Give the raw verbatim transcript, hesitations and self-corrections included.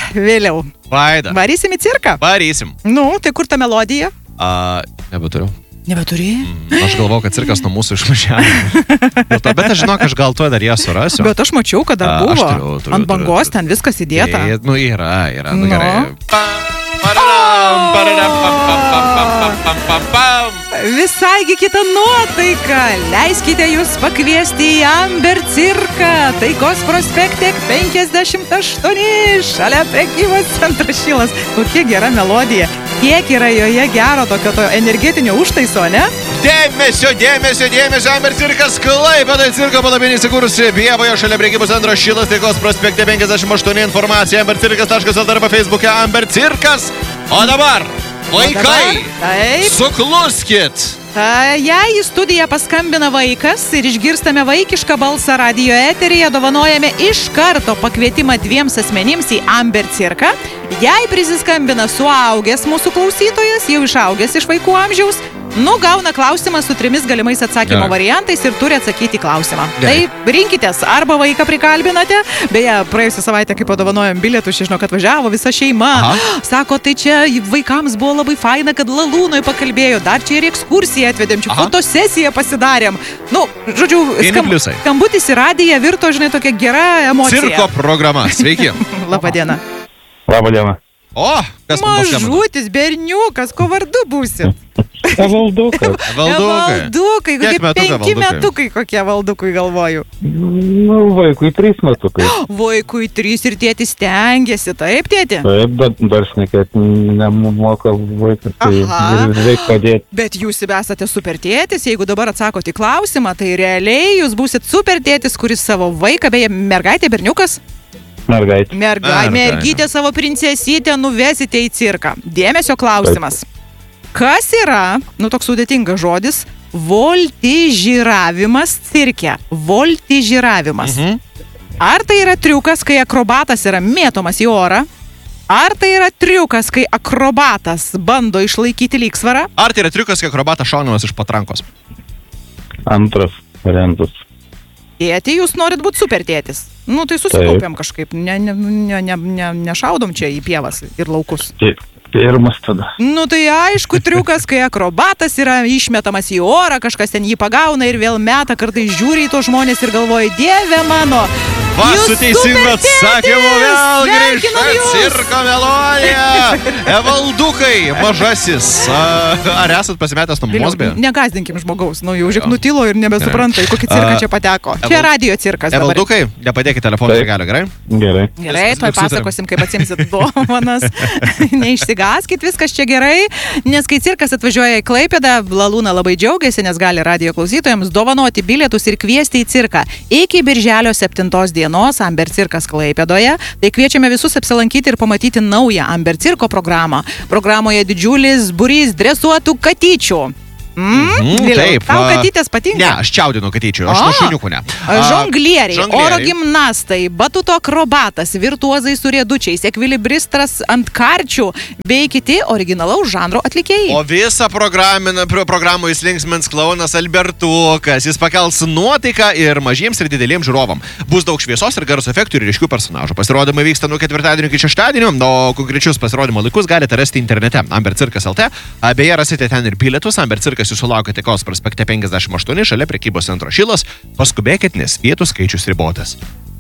vėliau. Vaida. Varysim į cirką? Varysim. Nu, tai kur ta melodija? A, nebeturiu. Nebeturi? Mm, aš galvau, kad cirkas nuo mūsų išvažiavo. Bet aš žinau, aš gal tuo dar ją surasiu. Bet aš mačiau, kad dar buvo. Turiu, turiu, ant bangos turiu, turiu. ten viskas įdėta. Tai, nu, yra, yra. Nu, Nu. gerai. Pararam, pararam, pam, pam, pam, pam, pam, pam, pam. Visaigi kita nuotaika. Leiskite jūs pakviesti į Amber cirką. Taikos prospekte penkiasdešimt aštuoni. Šalia prekybos centras Šilas. Kokia gera melodija. Kiek yra joje gero tokio to energetinio užtaiso, ne? Dėmesio, dėmesio, dėmesio, Amber cirkas Klaipėdoje cirko palapinė įsikūrusi Pievoje šalia prekybos centro Šilas, Taikos prospekte penkiasdešimt aštuoni. Informacija amber cirkas taškas lt arba Facebook'e Amber cirkas. O dabar, vaikai, Taip. sukluskit. A, Jei į studiją paskambina vaikas ir išgirstame vaikišką balsą radijo eteryje, dovanojame iš karto pakvietimą dviems asmenims į Amber cirką. Jei prisiskambina suaugęs mūsų klausytojas, jau išaugęs iš vaikų amžiaus, nu, gauna klausimą su trimis galimais atsakymo Gerai. variantais ir turi atsakyti į klausimą. Gerai. Tai rinkitės, arba vaiką prikalbinate. Beje, praėjusią savaitę, kai padovanojom bilietus, žinau, kad važiavo visa šeima. Aha. Sako, tai čia vaikams buvo labai faina, kad Lalūnoj pakalbėjo. Dar čia ir ekskursiją atvedėm, čia Aha. fotosesiją pasidarėm. Nu, žodžiu, Vieni pliusai. skambutis į radiją virto, žinai, tokia gera emocija. Cirko programa. Sveiki. Labą dieną. Labą dieną. O, kas man paskambino? Mažutis, berniukas, ko vardu būsit? Evaldukas. Valdukai. Valdukai, Kiek kokie metukų penki valdukai? metukai, kokie valdukui galvoju. Nu, vaikui trys metukai. Vaikui trys ir tėtis stengiasi, taip, tėti? Taip, bet dar šnekėt nemoka vaikas, tai Aha. reikia padėti. Bet jūs esate super tėtis, jeigu dabar atsakote į klausimą, tai realiai jūs būsit super tėtis, kuris savo vaiką, beje, mergaitė, berniukas, Mergaitė. merga, Mergaitė. mergytė savo princesystę nuvesite į cirką. Dėmesio klausimas. Kas yra, nu toks sudėtingas žodis, voltižiravimas cirke? Voltižiravimas. Mhm. Ar tai yra triukas, kai akrobatas yra mėtomas į orą? Ar tai yra triukas, kai akrobatas bando išlaikyti lygsvarą? Ar tai yra triukas, kai akrobatas šaunamas iš patrankos? Antras variantas. Tėti, jūs norit būti super tėtis. Nu, tai susikaupiam kažkaip. Ne, ne, ne, ne, ne, nešaudom čia į pievas ir laukus. Taip, pirmas tada. Nu, tai aišku, triukas, kai akrobatas yra išmetamas į orą, kažkas ten jį pagauna ir vėl meta, kartais žiūri į to žmonės ir galvoja, Dieve mano, Va, jūs su teisingu super atsakymu tėtis! vėl grįžta Sveikinam jus! cirko melodija. Evaldukai, mažasis. A, Ar esat pasimetęs nuo Vėliau, mosbė? negazdinkim žmogaus. Nu, jau žiūrėk, Jo. nutilo ir nebesupranta, į kokį cirką A, čia pateko. Eval- Čia radio cirkas dabar. Evaldukai, nepadėkit telefoną Taip. ragelio, gerai? Gerai. Gerai, Viskas, tuoj kaip sutarėm. pasakosim, kaip atsimsit dovanas. Neišsigaskit, viskas čia gerai, nes kai cirkas atvažiuoja į Klaipėdą, Lalūna labai džiaugiasi, nes gali radio klausytojams dovanoti bilietus ir kviesti į cirką. Iki birželio septintos dienos Amber cirkas Klaipėdoje. Tai kviečiame visus apsilankyti ir pamatyti naują Amber cirko programą. Programoje didžiulis būrys dresuotų katyčių. Mm? Mhm, Vėliau, taip, tau a, katytės patinka? Ne, aš čiaudinu katyčių, aš A, nuo šuniukų ne. A, Žonglieriai, žonglieriai. oro gimnastai, batuto akrobatas, virtuozai su riedučiais, ekvilibristas ant karčių bei kiti originalaus žanro atlikėjai. O visą programą, programą jis linksmins klounas Albertukas, jis pakels nuotaiką ir mažiems ir dideliems žiūrovam. Bus daug šviesos ir garso efektų ir ryškių personažų. Pasirodymai vyksta nuo ketvirtadienio iki šeštadienio, o konkrečius pasirodymo laikus galite rasti internete amber cirkas lt. Beje, rasite ten ir bilietus. Amber cirkas jūsų laukia Taikos prospekte penkiasdešimt aštuoni šalia prekybos centro Šilas. Paskubėkit, nes vietų skaičius ribotas.